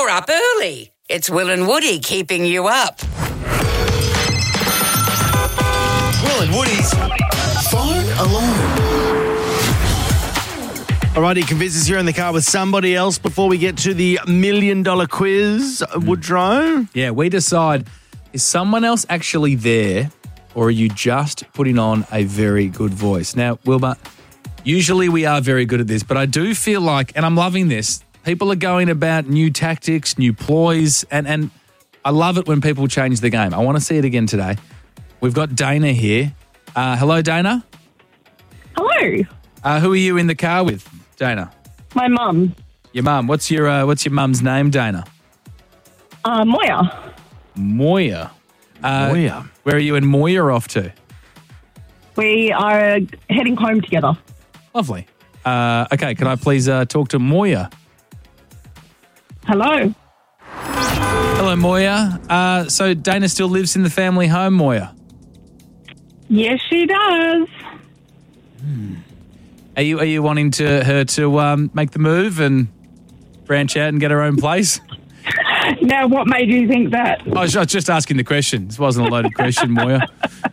You're up early. It's Will and Woody keeping you up. Will and Woody's Phone Alarm. Alrighty, convince us you're in the car with somebody else before we get to the $1 million quiz. Woodrow? Yeah, we decide, is someone else actually there or are you just putting on a very good voice? Now, Wilbur, usually we are very good at this, but I do feel like, and I'm loving this, people are going about new tactics, new ploys, and I love it when people change the game. I want to see it again today. We've got Dana here. Hello, Dana. Hello. Who are you in the car with, Dana? My mum. Your mum. What's your mum's name, Dana? Moya. Moya. Moya. Where are you and Moya off to? We are heading home together. Lovely. Okay, can I please talk to Moya? Hello. Hello, Moya. So Dana still lives in the family home, Moya? Yes, she does. Are you wanting her to make the move and branch out and get her own place? Now, what made you think that? I was just asking the question. This wasn't a loaded question, Moya.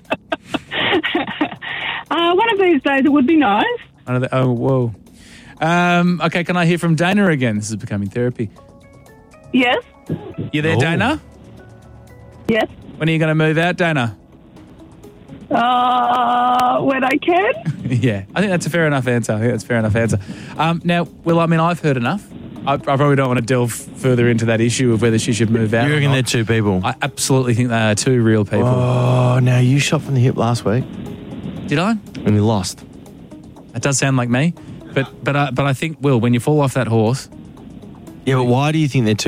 One of these days it would be nice. Oh, whoa. Okay, can I hear from Dana again? This is becoming therapy. Yes. You there, Dana? Yes. When are you going to move out, Dana? When I can. Yeah, I think that's a fair enough answer. Now, Will, I mean, I've heard enough. I probably don't want to delve further into that issue of whether she should move out. You reckon they're two people? I absolutely think they are two real people. Oh, now you shot from the hip last week. Did I? And you lost. That does sound like me. But I think, Will, when you fall off that horse... Yeah, but why do you think they're two